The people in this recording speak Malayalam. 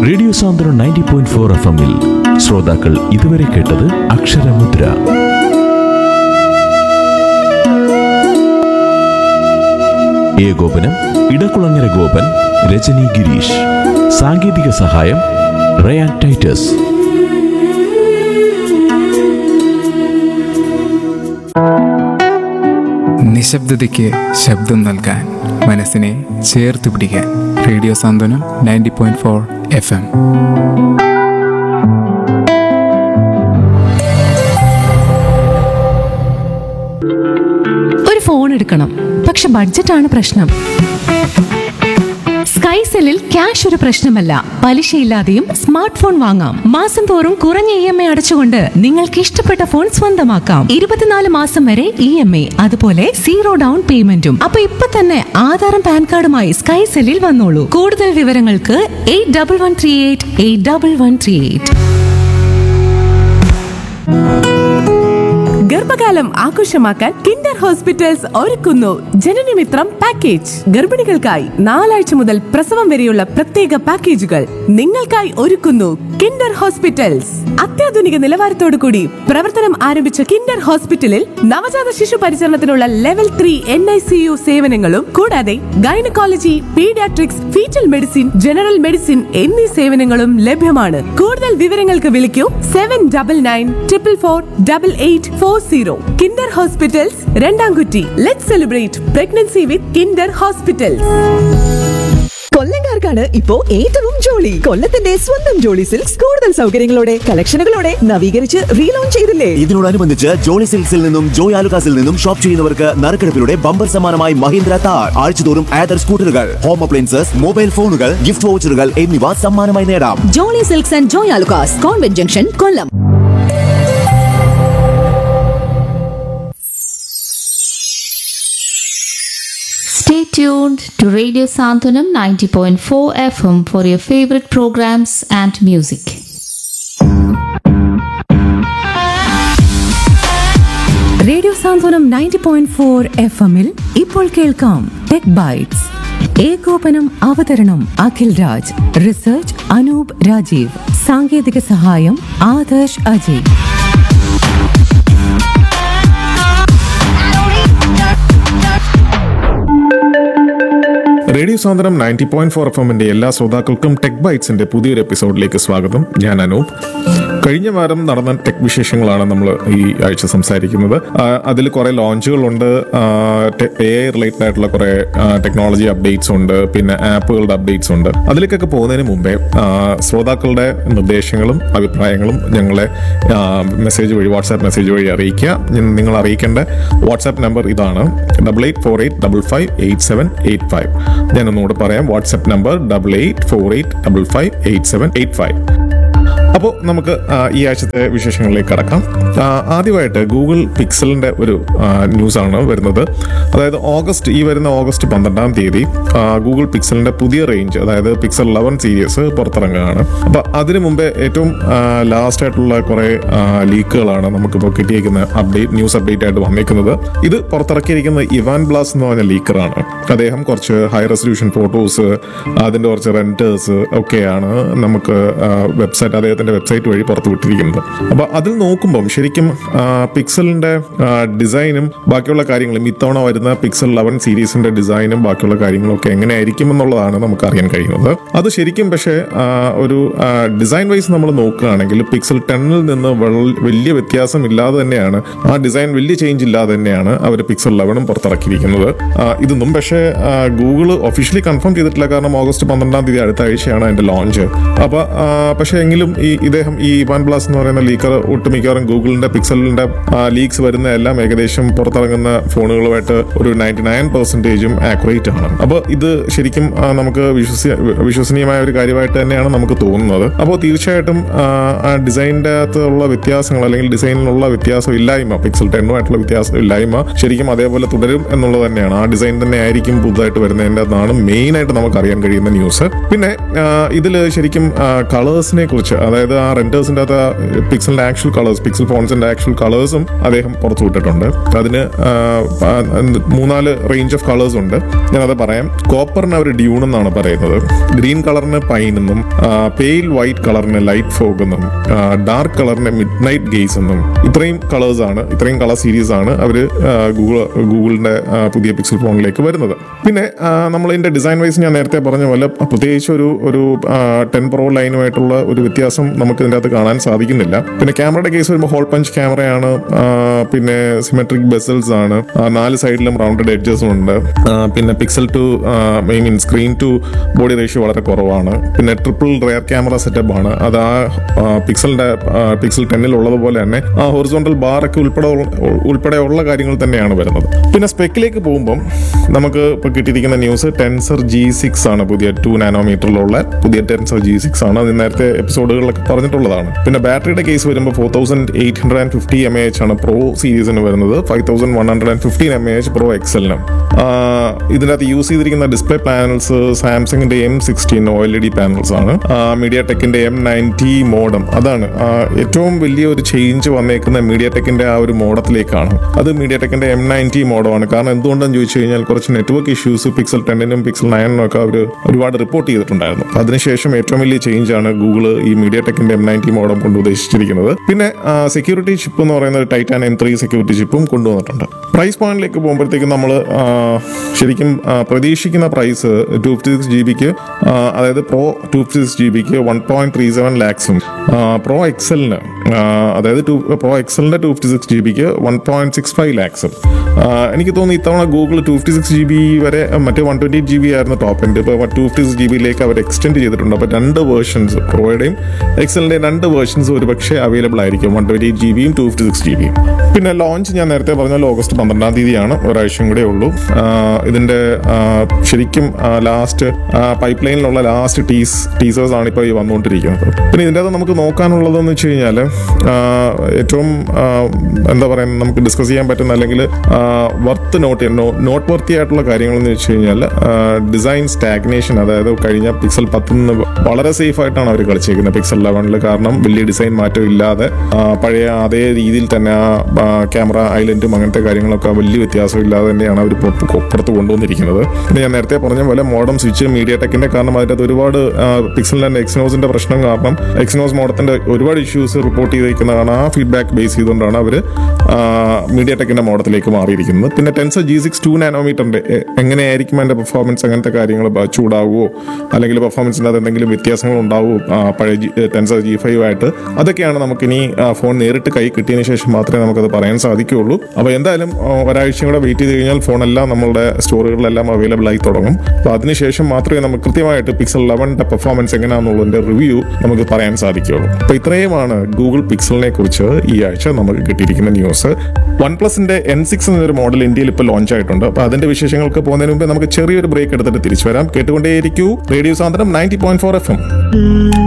റേഡിയോ സാന്ത്വനം 90.4 FM-ൽ ശ്രോതാക്കൾ ഇതുവരെ കേട്ടത് അക്ഷരമുദ്ര. ഏകോപനം ഇടക്കുളങ്ങര ഗോപൻ, രജനി ഗിരീഷ്. സാങ്കേതിക സഹായം റയാൻ ടൈറ്റസ്. നിശബ്ദതയ്ക്ക് ശബ്ദം നൽകാൻ, മനസ്സിനെ ചേർത്ത് പിടിക്കാൻ. റേഡിയോ സാന്ത്വനം 90.4 FM. ഒരു ഫോൺ എടുക്കണം, പക്ഷെ ബഡ്ജറ്റാണ് പ്രശ്നം. സ്കൈസെല്ലിൽ ക്യാഷ് ഒരു പ്രശ്നമല്ല. പലിശയില്ലാതെയും സ്മാർട്ട് ഫോൺ വാങ്ങാം. മാസം തോറും കുറഞ്ഞ EMI അടച്ചുകൊണ്ട് നിങ്ങൾക്ക് ഇഷ്ടപ്പെട്ട ഫോൺ സ്വന്തമാക്കാം. 24 മാസം വരെ EMI, അതുപോലെ 0 ഡൗൺ പേയ്മെന്റും. അപ്പൊ ഇപ്പൊ തന്നെ ആധാറും പാൻ കാർഡുമായി സ്കൈസെല്ലിൽ വന്നോളൂ. കൂടുതൽ വിവരങ്ങൾക്ക് 8138 8138. ഗർഭകാലം ആഘോഷമാക്കാൻ കിൻഡർ ഹോസ്പിറ്റൽസ് ഒരുക്കുന്നു ജനനമിത്രം പാക്കേജ്. ഗർഭിണികൾക്കായി 4 ആഴ്ച മുതൽ പ്രസവം വരെയുള്ള പ്രത്യേക പാക്കേജുകൾ നിങ്ങൾക്കായി ഒരുക്കുന്നു കിൻഡർ ഹോസ്പിറ്റൽസ്. അത്യാധുനിക നിലവാരത്തോടു കൂടി പ്രവർത്തനം ആരംഭിച്ച കിൻഡർ ഹോസ്പിറ്റലിൽ നവജാത ശിശു പരിചരണത്തിനുള്ള ലെവൽ 3 NICU സേവനങ്ങളും കൂടാതെ gynaecology, paediatrics, fetal medicine, general medicine എന്നീ സേവനങ്ങളും ലഭ്യമാണ്. കൂടുതൽ വിവരങ്ങൾക്ക് വിളിക്കൂ 7944448840. Kinder hospitals, രണ്ടാംകുറ്റി. Let's celebrate pregnancy with Kinder hospitals. കൊല്ലംകാർക്കാണ് ഇപ്പോ ഏറ്റവും ജോളി. കൊല്ലത്തിന്റെ സ്വന്തം ജോളി സിൽക്സ് കൂടുതൽ സൗകര്യങ്ങളോടെ, കളക്ഷനുകളോടെ നവീകരിച്ച് റീലോഞ്ച് ചെയ്തില്ലേ? ഇതിനോടനുബന്ധിച്ച് ജോളി സിൽക്സിൽ നിന്നും ജോയ് ആലുകാസിൽ നിന്നും ഷോപ്പ് ചെയ്യുന്നവർക്ക് നറുക്കെടുപ്പിലൂടെ ബമ്പർ സമ്മാനമായി മഹീന്ദ്ര താർ, ആഴ്ചതോറും ആദർ സ്കൂട്ടറുകൾ, ഹോം അപ്ലയൻസസ്, മൊബൈൽ ഫോണുകൾ, ഗിഫ്റ്റ് വൗച്ചറുകൾ എന്നിവ സമ്മാനമായി നേടാം. Jolly silks and Joy Alukkas, convent junction, Kollam. Stay tuned to Radio Santhanam 90.4 FM for your favorite programs and music. Radio സാന്ത്വനം 90.4 FM-ൽ ഇപ്പോൾ കേൾക്കാം ടെക് ബൈറ്റ്സ്. ഏകോപനം അവതരണം അഖിൽ രാജ്. റിസർച്ച് അനൂപ് രാജീവ്. സാങ്കേതിക സഹായം ആദർശ് അജയ്. റേഡിയോ സാന്ത്വനം 90.4 FM-ന്റെ എല്ലാ ശ്രോതാക്കൾക്കും ടെക് ബൈറ്റ്സിന്റെ പുതിയൊരു എപ്പിസോഡിലേക്ക് സ്വാഗതം. ഞാൻ അനൂപ്. കഴിഞ്ഞ വാരം നടന്ന ടെക് വിശേഷങ്ങളാണ് നമ്മൾ ഈ ആഴ്ച സംസാരിക്കുന്നത്. അതിൽ കുറെ ലോഞ്ചുകളുണ്ട്, AI റിലേറ്റഡ് ആയിട്ടുള്ള കുറെ ടെക്നോളജി അപ്ഡേറ്റ്സ് ഉണ്ട്, പിന്നെ ആപ്പുകളുടെ അപ്ഡേറ്റ്സ് ഉണ്ട്. അതിലേക്കൊക്കെ പോകുന്നതിന് മുമ്പേ ശ്രോതാക്കളുടെ നിർദ്ദേശങ്ങളും അഭിപ്രായങ്ങളും ഞങ്ങളെ മെസ്സേജ് വഴി, വാട്സാപ്പ് മെസ്സേജ് വഴി അറിയിക്കുക. നിങ്ങൾ അറിയിക്കേണ്ട വാട്സാപ്പ് നമ്പർ ഇതാണ്: 8848558785. ഞാനൊന്നുകൂടെ പറയാം. WhatsApp number 8848558785. അപ്പോൾ നമുക്ക് ഈ ആഴ്ചത്തെ വിശേഷങ്ങളിലേക്ക് കടക്കാം. ആദ്യമായിട്ട് ഗൂഗിൾ പിക്സലിന്റെ ഒരു ന്യൂസാണ് വരുന്നത്. അതായത് ഈ വരുന്ന ഓഗസ്റ്റ് 12-ാം തീയതി ഗൂഗിൾ പിക്സലിന്റെ പുതിയ റേഞ്ച്, അതായത് പിക്സൽ 11 സീരീസ് പുറത്തിറങ്ങുകയാണ്. അപ്പോൾ അതിനു മുമ്പേ ഏറ്റവും ലാസ്റ്റ് ആയിട്ടുള്ള കുറെ ലീക്കുകളാണ് നമുക്കിപ്പോൾ കിട്ടിയിരിക്കുന്ന ന്യൂസ് അപ്ഡേറ്റ് ആയിട്ട് വന്നിരിക്കുന്നത്. ഇത് പുറത്തിറക്കിയിരിക്കുന്ന ഇവാൻ ബ്ലാസ് എന്ന് പറഞ്ഞ ലീക്കറാണ്. അദ്ദേഹം കുറച്ച് ഹൈ റെസൊല്യൂഷൻ ഫോട്ടോസ്, അതിന്റെ കുറച്ച് റെൻറ്റേഴ്സ് ഒക്കെയാണ് നമുക്ക് അദ്ദേഹത്തിന്റെ വെബ്സൈറ്റ് വഴി പുറത്തു വിട്ടിരിക്കുന്നത്. അപ്പൊ അതിൽ നോക്കുമ്പം ശരിക്കും പിക്സലിന്റെ ഡിസൈനും ബാക്കിയുള്ള കാര്യങ്ങളും, ഇത്തവണ വരുന്ന പിക്സൽ 11 സീരീസിന്റെ ഡിസൈനും ബാക്കിയുള്ള കാര്യങ്ങളും ഒക്കെ എങ്ങനെയായിരിക്കും എന്നുള്ളതാണ് നമുക്ക് അറിയാൻ കഴിയുന്നത്. അത് ശരിക്കും പക്ഷേ ഒരു ഡിസൈൻ വൈസ് നമ്മൾ നോക്കുകയാണെങ്കിൽ പിക്സൽ 10-ൽ നിന്ന് വലിയ വ്യത്യാസം ഇല്ലാതെ തന്നെയാണ്, ആ ഡിസൈൻ വലിയ ചേഞ്ച് ഇല്ലാതെ തന്നെയാണ് അവർ പിക്സൽ 11 പുറത്തിറക്കിയിരിക്കുന്നത്. ഇതൊന്നും പക്ഷേ ഗൂഗിള് ഒഫീഷ്യലി കൺഫേം ചെയ്തിട്ടില്ല, കാരണം ഓഗസ്റ്റ് 12-ാം തീയതി അടുത്ത ആഴ്ചയാണ് അതിന്റെ ലോഞ്ച്. അപ്പൊ പക്ഷേ എങ്കിലും ഇദ്ദേഹം ഈ ഇവാൻ ബ്ലാസ് എന്ന് പറയുന്ന ലീക്കർ ഒട്ടുമിക്കവാറും ഗൂഗിളിന്റെ പിക്സലിന്റെ ലീക്സ് വരുന്ന എല്ലാം ഏകദേശം പുറത്തിറങ്ങുന്ന ഫോണുകളുമായിട്ട് ഒരു 99% ആക്യുറേറ്റ് ആണ്. അപ്പോൾ ഇത് ശരിക്കും നമുക്ക് വിശ്വസനീയമായ ഒരു കാര്യമായിട്ട് തന്നെയാണ് നമുക്ക് തോന്നുന്നത്. അപ്പോൾ തീർച്ചയായിട്ടും ആ ഡിസൈനിന്റെ അകത്തുള്ള വ്യത്യാസങ്ങൾ, അല്ലെങ്കിൽ ഡിസൈനിലുള്ള വ്യത്യാസം ഇല്ലായ്മ, പിക്സൽ 10-ഉമായിട്ടുള്ള വ്യത്യാസം ഇല്ലായ്മ ശരിക്കും അതേപോലെ തുടരും എന്നുള്ളത് തന്നെയാണ്. ആ ഡിസൈൻ തന്നെ ആയിരിക്കും പുതുതായിട്ട് വരുന്നതിൻ്റെ അതാണ് മെയിൻ ആയിട്ട് നമുക്ക് അറിയാൻ കഴിയുന്ന ന്യൂസ്. പിന്നെ ഇതിൽ ശരിക്കും കളേഴ്സിനെ കുറിച്ച്, അതായത് അതായത് ആ റെൻഡേഴ്സിൻ്റെ അകത്ത് പിക്സലിൻ്റെ ആക്ച്വൽ കളേഴ്സ്, പിക്സൽ ഫോൺസിൻ്റെ ആക്ച്വൽ കളേഴ്സും അദ്ദേഹം പുറത്തു വിട്ടിട്ടുണ്ട്. അതിന് 3-4 റേഞ്ച് ഓഫ് കളേഴ്സ് ഉണ്ട്. ഞാനത് പറയാം. കോപ്പറിന് അവർ ഡ്യൂൺ എന്നാണ് പറയുന്നത്, ഗ്രീൻ കളറിന് പൈൻ എന്നും, പെയിൽ വൈറ്റ് കളറിന് ലൈറ്റ് ഫോഗ് എന്നും, ഡാർക്ക് കളറിന് മിഡ് നൈറ്റ് ഗെയ്സ് എന്നും, ഇത്രയും കളർ സീരീസ് ആണ് അവർ ഗൂഗിളിന്റെ പുതിയ പിക്സൽ ഫോണിലേക്ക് വരുന്നത്. പിന്നെ നമ്മൾ ഇതിന്റെ ഡിസൈൻ വൈസ് ഞാൻ നേരത്തെ പറഞ്ഞ പോലെ പ്രത്യേകിച്ച് ഒരു 10 Pro ലൈനുമായിട്ടുള്ള ഒരു വ്യത്യാസം നമുക്ക് ഇതിൻ്റെ അകത്ത് കാണാൻ സാധിക്കുന്നില്ല. പിന്നെ ക്യാമറയുടെ കേസ് വരുമ്പോൾ ഹോൾ പഞ്ച് ക്യാമറയാണ്, പിന്നെ സിമെട്രിക് ബെസൽസ് ആണ്, 4 സൈഡിലും റൗണ്ടഡ് എഡ്ജസും ഉണ്ട്. പിന്നെ pixel to screen to body ratio വളരെ കുറവാണ്. പിന്നെ ട്രിപ്പിൾ റിയർ ക്യാമറ സെറ്റപ്പ് ആണ്. അത് പിക്സൽ 10 ഉള്ളതുപോലെ തന്നെ ആ ഹൊറിസോണ്ടൽ ബാറൊക്കെ ഉൾപ്പെടെയുള്ള കാര്യങ്ങൾ തന്നെയാണ് വരുന്നത്. പിന്നെ സ്പെക്കിലേക്ക് പോകുമ്പം നമുക്ക് ഇപ്പോൾ കിട്ടിയിരിക്കുന്ന ന്യൂസ് ടെൻസർ G6 ആണ്, പുതിയ 2 നാനോമീറ്ററിലുള്ള പുതിയ ടെൻസർ G6 ആണ്. അത് നേരത്തെ എപ്പിസോഡുകളിലൊക്കെ പറഞ്ഞിട്ടുള്ളതാണ്. പിന്നെ ബാറ്ററിയുടെ കേസ് വരുമ്പോൾ 4850 mAh ആണ് പ്രോ സീരീസിന് വരുന്നത്, 5115 mAh പ്രോ എക്സലിനും. ഇതിനകത്ത് യൂസ് ചെയ്തിരിക്കുന്ന ഡിസ്പ്ലേ പാനൽസ് സാംസങ്ങിന്റെ M16 OLED പാനൽസ് ആണ്. മീഡിയ ടെക്കിന്റെ M90 മോഡം, അതാണ് ഏറ്റവും വലിയ ഒരു ചേഞ്ച് വന്നേക്കുന്ന മീഡിയ ടെക്കിന്റെ ആ ഒരു മോഡത്തിലേക്കാണ്. അത് മീഡിയ ടെക്കിന്റെ M90 മോഡമാണ്. കാരണം എന്തുകൊണ്ടെന്ന് ചോദിച്ചു കഴിഞ്ഞാൽ കുറച്ച് നെറ്റ്വർക്ക് ഇഷ്യൂസ് പിക്സൽ 10-നും പിക്സൽ 9-നും ഒക്കെ അവർ ഒരുപാട് റിപ്പോർട്ട് ചെയ്തിട്ടുണ്ടായിരുന്നു. അതിനുശേഷം ഏറ്റവും വലിയ ചേഞ്ച് ആണ് ഗൂഗിൾ ഈ മീഡിയ ടെക്കിന്റെ M90 മോഡം കൊണ്ട് ഉദ്ദേശിച്ചിരിക്കുന്നത്. പിന്നെ സെക്യൂരിറ്റി ചിപ്പ് എന്ന് പറയുന്ന ടൈറ്റാൻ M3 സെക്യൂരിറ്റി ചിപ്പും കൊണ്ടുവന്നിട്ടുണ്ട്. പ്രൈസ് പോയിന്റിലേക്ക് പോകുമ്പോഴത്തേക്കും നമ്മൾ ശരിക്കും പ്രതീക്ഷിക്കുന്ന പ്രൈസ് 256 GB അതായത് പ്രോ 256 GB 1.37 lakhs-ഉം പ്രോ എക്സലിന് അതായത് പ്രോ എക്സലിന്റെ 256 GB 1.65 lakhs-ഉം. എനിക്ക് തോന്നുന്നു ഇത്തവണ ഗൂഗിൾ 256 GB വരെ, മറ്റേ 128 GB ആയിരുന്നു ടോപ്പ് എൻഡ്, ഇപ്പോൾ 256 GB അവർ എക്സ്റ്റെൻഡ് ചെയ്തിട്ടുണ്ട്. അപ്പോൾ 2 വേർഷൻസ്, പ്രോയുടെയും എക്സലിന്റെയും 2 വേർഷൻസ് ഒരുപക്ഷെ അവൈലബിൾ ആയിരിക്കും, 128 GB-യും 256 GB-യും. പിന്നെ ലോഞ്ച് ഞാൻ നേരത്തെ പറഞ്ഞാൽ ഓഗസ്റ്റ് 12-ാം തീയതിയാണ്, ഒരാഴ്ചയും കൂടെ ഉള്ളൂ. ഇതിന്റെ ശരിക്കും ലാസ്റ്റ് പൈപ്പ് ലൈനിലുള്ള ലാസ്റ്റ് ടീസേഴ്സ് ആണ് ഇപ്പോൾ ഈ വന്നുകൊണ്ടിരിക്കുന്നത്. പിന്നെ ഇതിൻ്റെ അകത്ത് നമുക്ക് നോക്കാനുള്ളതെന്ന് വെച്ച് കഴിഞ്ഞാൽ ഏറ്റവും എന്താ പറയുക, നമുക്ക് ഡിസ്കസ് ചെയ്യാൻ പറ്റുന്ന അല്ലെങ്കിൽ നോട്ട് വർത്തി ആയിട്ടുള്ള കാര്യങ്ങളെന്ന് വെച്ച് കഴിഞ്ഞാൽ ഡിസൈൻ സ്റ്റാഗ്നേഷൻ. അതായത് കഴിഞ്ഞ പിക്സൽ 10 വളരെ സേഫ് ആയിട്ടാണ് അവർ കളിച്ചേക്കുന്നത് പിക്സൽ 11. കാരണം വലിയ ഡിസൈൻ മാറ്റം ഇല്ലാതെ പഴയ അതേ രീതിയിൽ തന്നെ ആ ക്യാമറ ഐലൻഡും അങ്ങനത്തെ കാര്യങ്ങളൊക്കെ വലിയ വ്യത്യാസമില്ലാതെ തന്നെയാണ് അവർ പുറത്ത് കൊണ്ടുവന്നിരിക്കുന്നത്. പിന്നെ ഞാൻ നേരത്തെ പറഞ്ഞ പോലെ മോഡം സ്വിച്ച് മീഡിയ ടെക്കിന്റെ, കാരണം അതിൻ്റെ ഒരുപാട് പിക്സലിന്റെ എക്സിനോസിന്റെ പ്രശ്നം കാരണം എക്സിനോസ് മോഡത്തിന്റെ ഒരുപാട് ഇഷ്യൂസ് റിപ്പോർട്ട് ചെയ്തിരിക്കുന്നതാണ്. ആ ഫീഡ്ബാക്ക് ബേസ് ചെയ്തുകൊണ്ടാണ് അവർ മീഡിയ ടെക്കിന്റെ മോഡത്തിലേക്ക് മാറിയിരിക്കുന്നത്. പിന്നെ ടെൻസർ G6 2 നാനോമീറ്ററിന്റെ എങ്ങനെയായിരിക്കും അതിന്റെ പെർഫോമൻസ്, അങ്ങനത്തെ കാര്യങ്ങൾ ചൂടാവുമോ അല്ലെങ്കിൽ പെർഫോമൻസിൻ്റെ അത് എന്തെങ്കിലും വ്യത്യാസങ്ങൾ ഉണ്ടാവുമോ പഴയ ടെൻസർ G5 ആയിട്ട്, അതൊക്കെയാണ് നമുക്കിനി ഫോൺ നേരിട്ട് കൈ കിട്ടിയതിന് ശേഷം മാത്രമേ നമുക്കത് പറയാൻ സാധിക്കുകയുള്ളൂ. അപ്പോൾ എന്തായാലും ഒരാഴ്ചയും കൂടെ വെയിറ്റ് ചെയ്ത് കഴിഞ്ഞാൽ ഫോണെല്ലാം നമ്മളുടെ സ്റ്റോറുകളിലെല്ലാം അവൈലബിൾ ആയി തുടങ്ങും. അപ്പോൾ അതിനുശേഷം മാത്രമേ നമുക്ക് കൃത്യമായിട്ട് പിക്സൽ 11ന്റെ പെർഫോമൻസ് എങ്ങനെയാണെന്നുള്ളതിന്റെ റിവ്യൂ നമുക്ക് പറയാൻ സാധിക്കുകയുള്ളൂ. അപ്പോൾ ഇത്രയുമാണ് ഗൂഗിൾ പിക്സലിനെ കുറിച്ച് ഈ ആഴ്ച നമുക്ക് കിട്ടിയിരിക്കുന്ന ന്യൂസ്. OnePlusന്റെ N6 എന്നൊരു മോഡൽ ഇന്ത്യയിൽ ഇപ്പോൾ ലോഞ്ച് ആയിട്ടുണ്ട്. അപ്പോൾ അതിന്റെ വിശേഷങ്ങൾക്ക് പോകുന്നതിന് മുമ്പ് നമുക്ക് ചെറിയൊരു ബ്രേക്ക് എടുത്തിട്ട് തിരിച്ചു വരാം. കേട്ടുകൊണ്ടേയിരിക്കൂ റേഡിയോ സാന്ത്വനം 90.4 FM.